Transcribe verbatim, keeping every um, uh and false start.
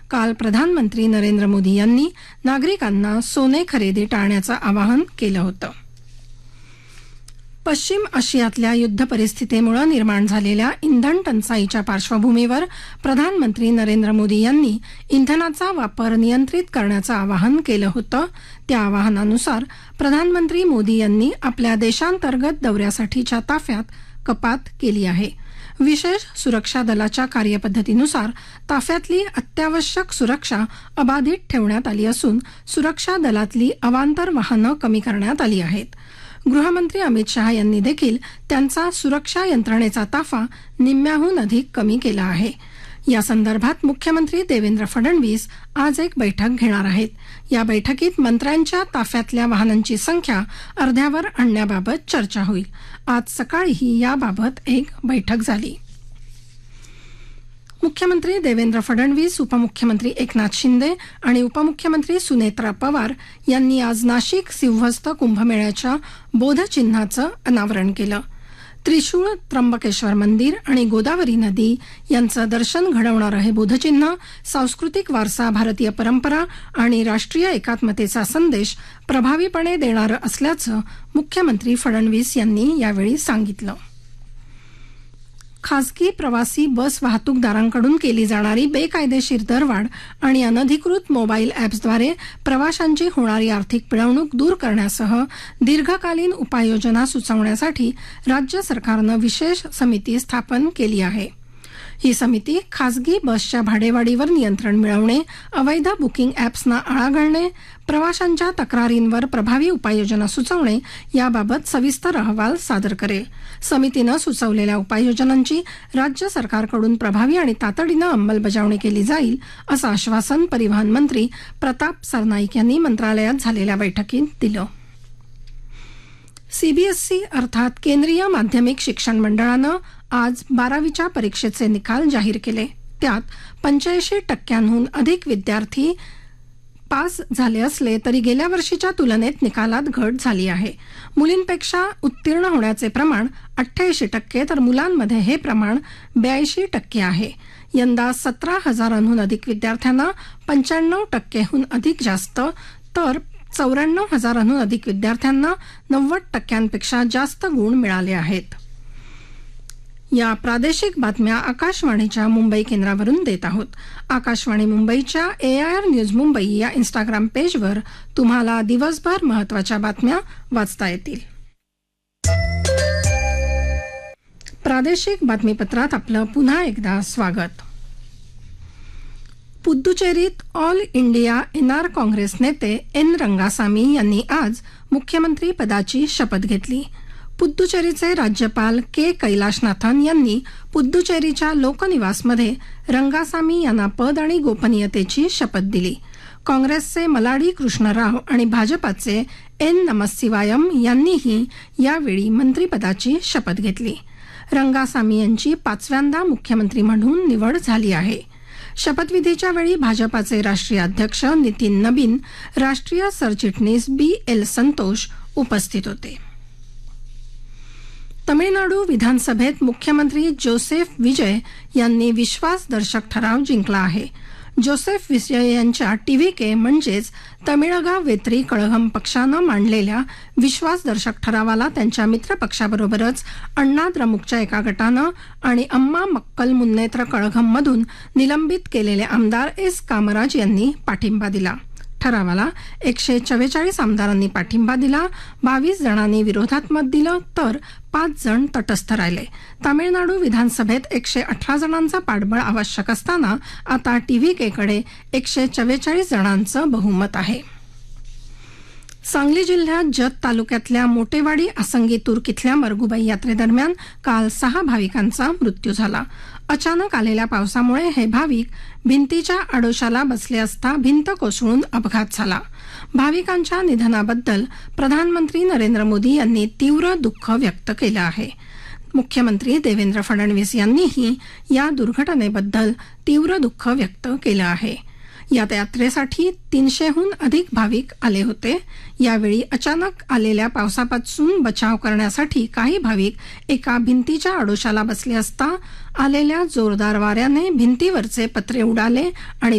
काल प्रधानमंत्री नरेंद्र मोदी यांनी नागरिकांना सोने खरेदी टाळण्याचं आवाहन केलं होतं. पश्चिम आशियातल्या युद्ध परिस्थितीमुळे निर्माण झालेल्या इंधन टंचाईच्या पार्श्वभूमीवर प्रधानमंत्री नरेंद्र मोदी यांनी इंधनाचा वापर नियंत्रित करण्याचं आवाहन केलं होतं. त्या आवाहनानुसार प्रधानमंत्री मोदी यांनी आपल्या देशांतर्गत दौऱ्यासाठीच्या ताफ्यात कपात केली आहे. विशेष सुरक्षा दलाच्या कार्यपद्धतीनुसार ताफ्यातली अत्यावश्यक सुरक्षा अबाधित ठेवण्यात आली असून सुरक्षा दलातली अवांतर वाहनं कमी करण्यात आली आहेत. गृहमंत्री अमित शहा यांनी देखील त्यांचा सुरक्षा यंत्रणेचा ताफा निम्म्याहून अधिक कमी केला आहे. या संदर्भात मुख्यमंत्री देवेंद्र फडणवीस आज एक बैठक घेणार आहेत. या बैठकीत मंत्र्यांच्या ताफ्यातल्या वाहनांची संख्या अर्ध्यावर आणण्याबाबत चर्चा होईल. आज सकाळीही याबाबत एक बैठक झाली. मुख्यमंत्री देवेंद्र फडणवीस, उपमुख्यमंत्री एकनाथ शिंदे आणि उपमुख्यमंत्री सुनेत्रा पवार यांनी आज नाशिक सिंहस्थ कुंभमेळ्याच्या बोधचिन्हाचं अनावरण केलं. त्रिशूळ, त्र्यंबकेश्वर मंदिर आणि गोदावरी नदी यांचं दर्शन घडवणारं हे बोधचिन्ह सांस्कृतिक वारसा, भारतीय परंपरा आणि राष्ट्रीय एकात्मतेचा संदेश प्रभावीपणे देणारं असल्याचं मुख्यमंत्री फडणवीस यांनी यावेळी सांगितलं. खासगी प्रवासी बस वाहतूकदारांकडून केली जाणारी बेकायदेशीर दरवाढ आणि अनधिकृत मोबाईल ॲप्सद्वारे प्रवाशांची होणारी आर्थिक पिळवणूक दूर करण्यासह दीर्घकालीन उपाययोजना सुचवण्यासाठी राज्य सरकारनं विशेष समिती स्थापन केली आहे. ही समिती खासगी बसच्या भाडेवाढीवर नियंत्रण मिळवणे, अवैध बुकिंग ॲप्सना आळा घालणे, प्रवाशांच्या तक्रारींवर प्रभावी उपाययोजना सुचवणे याबाबत सविस्तर अहवाल सादर करेल. समितीनं सुचवलेल्या उपाययोजनांची राज्य सरकारकडून प्रभावी आणि तातडीनं अंमलबजावणी केली जाईल असं आश्वासन परिवहन मंत्री प्रताप सरनाईक यांनी मंत्रालयात झालेल्या बैठकीत दिलं. सीबीएसई अर्थात केंद्रीय माध्यमिक शिक्षण मंडळानं आज बारावीच्या परीक्षेचे निकाल जाहीर केले. त्यात पंच्याऐंशी टक्क्यांहून अधिक विद्यार्थी पास झाले असले तरी गेल्या वर्षीच्या तुलनेत निकालात घट झाली आहे. मुलींपेक्षा उत्तीर्ण होण्याचे प्रमाण अठ्ठ्याऐंशी टक्के तर मुलांमध्ये हे प्रमाण ब्याऐंशी टक्के आहे. यंदा सतरा हजारांहून अधिक विद्यार्थ्यांना पंच्याण्णव टक्केहून अधिक जास्त तर चौऱ्याण्णव हजारांहून अधिक विद्यार्थ्यांना नव्वद टक्क्यांपेक्षा जास्त गुण मिळाले आहेत. या प्रादेशिक बातम्या आकाशवाणीच्या मुंबई केंद्रावरून देत आहोत. आकाशवाणी मुंबईच्या एआयआर न्यूज मुंबई या इंस्टाग्राम पेजवर तुम्हाला दिवसभर महत्त्वाच्या बातम्या वाचता येतील. प्रादेशिक बातमीपत्रात आपलं पुन्हा एकदा स्वागत. पुद्दुचेरीत ऑल इंडिया एनआर काँग्रेस नेते एन रंगासामी यांनी आज मुख्यमंत्री पदाची शपथ घेतली. पुद्दुचेरीचे राज्यपाल के कैलाशनाथन यांनी पुद्दुचेरीच्या लोकनिवासमध्ये रंगासामी यांना पद आणि गोपनीयतेची शपथ दिली. काँग्रेसचे मलाडी कृष्णराव आणि भाजपाचे एन नमस्सिवायम यांनीही यावेळी मंत्रिपदाची शपथ घेतली. रंगासामी यांची पाचव्यांदा मुख्यमंत्री म्हणून निवड झाली आहे. शपथविधीच्या वेळी भाजपाचे राष्ट्रीय अध्यक्ष नितीन नबीन, राष्ट्रीय सरचिटणीस बी एल संतोष उपस्थित होते. तमिळनाडू विधानसभेत मुख्यमंत्री जोसेफ विजय यांनी विश्वासदर्शक ठराव जिंकला आहे. जोसेफ विजय यांच्या टीव्हीके म्हणजेच तमिळगा वेत्री कळघम पक्षानं मांडलेल्या विश्वासदर्शक ठरावाला त्यांच्या मित्रपक्षाबरोबरच अण्णा द्रमुकच्या एका गटानं आणि अम्मा मक्कल मुन्नेत्र कळघममधून निलंबित केलेले आमदार एस कामराज यांनी पाठिंबा दिला. ठरावाला एकशे चव्वेचाळीस आमदारांनी पाठिंबा दिला, बावीस जणांनी विरोधात मत दिलं तर पाच जण तटस्थ राहिले. तामिळनाडू विधानसभेत एकशे अठरा जणांचं पाठबळ आवश्यक असताना आता टीव्हीकेकडे एकशे चव्वेचाळीस जणांचं बहुमत आहे. सांगली जिल्ह्यात जत तालुक्यातल्या मोटेवाडी आसंगी तुर्क इथल्या मरगुबाई यात्रेदरम्यान काल सहा भाविकांचा मृत्यू झाला. अचानक आलेल्या पावसामुळे हे भाविक भिंतीच्या आडोशाला बसले असता भिंत कोसळून अपघात झाला. भाविकांच्या निधनाबद्दल प्रधानमंत्री नरेंद्र मोदी यांनी तीव्र दुःख व्यक्त केलं आहे. मुख्यमंत्री देवेंद्र फडणवीस यांनीही या दुर्घटनेबद्दल तीव्र दुःख व्यक्त केलं आहे. या यात्रेसाठी तीनशेहून अधिक भाविक आले होते. यावेळी अचानक आलेल्या पावसापासून बचाव करण्यासाठी काही भाविक एका भिंतीच्या आडोशाला बसले असता आलेल्या जोरदार वाऱ्याने भिंतीवरचे पत्रे उडाले आणि